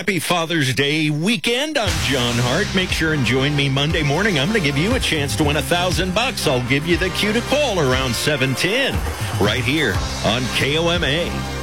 Happy Father's Day weekend. I'm John Hart. Make sure and join me Monday morning. I'm going to give you a chance to win $1,000. I'll give you the cue to call around 7:10 right here on KOMA.